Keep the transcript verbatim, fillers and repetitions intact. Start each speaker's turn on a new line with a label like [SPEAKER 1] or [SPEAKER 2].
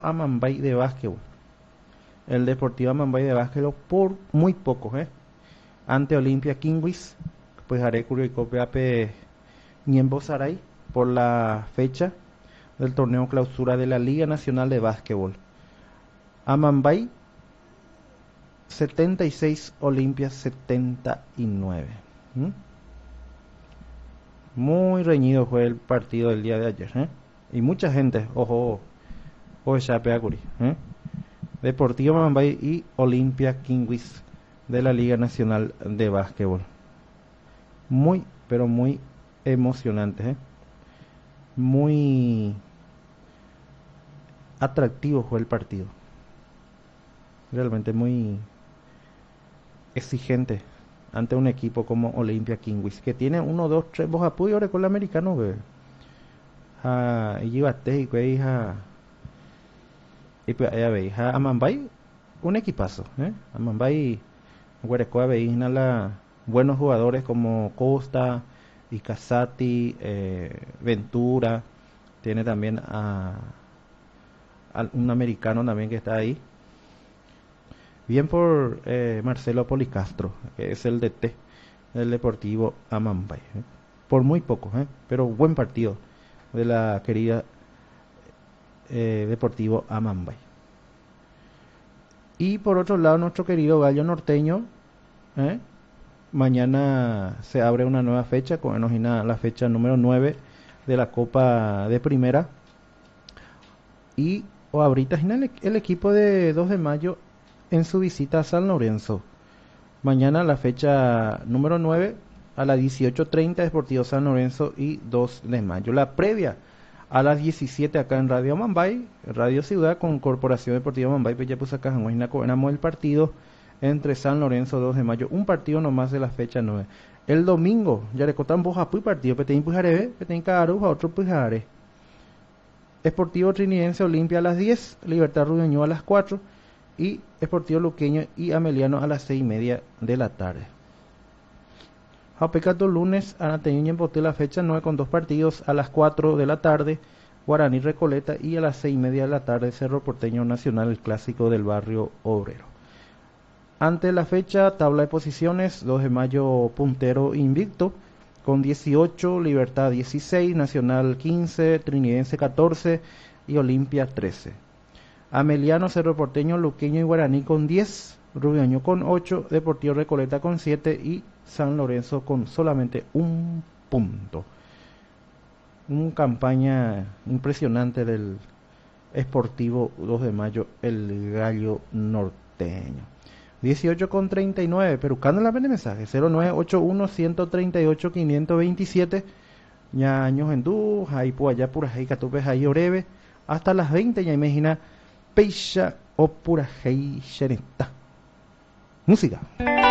[SPEAKER 1] Amambay de básquetbol. El Deportivo Amambay de básquetbol por muy poco, ¿eh? Ante Olimpia Kingwis, pues haré Curicopia Ñembo Saray por la fecha del torneo clausura de la Liga Nacional de Básquetbol. Amambay setenta y seis, Olimpia setenta y nueve. ¿Mm? Muy reñido fue el partido del día de ayer, ¿eh? Y mucha gente, ojo, ojo, Chapeacuri, ¿eh? Deportivo Amambay y Olimpia Kingwis de la Liga Nacional de Básquetbol. Muy, pero muy emocionante, ¿eh? Muy atractivo fue el partido. Realmente muy exigente ante un equipo como Olimpia Kingwis, que tiene uno, dos, tres, vos apoyo ahora con el americano, que a Yibate y que hija y pues allá veis a Amambay, un equipazo, ¿eh? Amambay, Huerecoa veis la buenos jugadores como Costa y Casati, eh, Ventura, tiene también a, a un americano también que está ahí. Bien por eh, Marcelo Policastro, que es el D T del Deportivo Amambay. ¿Eh? Por muy poco, ¿eh? Pero buen partido de la querida eh, Deportivo Amambay. Y por otro lado, nuestro querido Gallo Norteño, ¿eh? Mañana se abre una nueva fecha, con la fecha número nueve de la Copa de Primera. Y o ahorita el, el equipo de dos de mayo en su visita a San Lorenzo. Mañana la fecha número nueve a las dieciocho treinta, Deportivo San Lorenzo y dos de mayo. La previa a las diecisiete acá en Radio Mambay, Radio Ciudad con Corporación Deportiva Mambay, pues ya puse acá en el partido entre San Lorenzo dos de mayo, un partido nomás de la fecha nueve. El domingo, ya le cotan boja pues partido, Petén Pujaré, Petén Caruja, otro Pujaré. Esportivo Trinidense Olimpia a las diez, Libertad Rudeño a las cuatro y Esportivo Luqueño y Ameliano a las seis y media de la tarde. Japecato lunes, Anateño y Empoté la fecha nueve con dos partidos a las cuatro de la tarde, Guaraní Recoleta y a las seis y media de la tarde Cerro Porteño Nacional, el clásico del barrio obrero. Ante la fecha, tabla de posiciones, dos de mayo puntero invicto, con dieciocho, Libertad dieciséis, Nacional quince, Trinidense catorce y Olimpia trece. Ameliano, Cerro Porteño, Luqueño y Guaraní con diez, Rubiaño con ocho, Deportivo Recoleta con siete y San Lorenzo con solamente un punto. Una campaña impresionante del Esportivo dos de mayo, el Gallo Norteño. dieciocho con treinta y nueve, Perucano la vende mensaje, cero nueve ocho uno uno tres ocho cinco dos siete, ñaños en du, ahí por allá por ahí, catupes ahí breve, hasta las veinte, ya imagina, peixa o pura hei xereta. Música.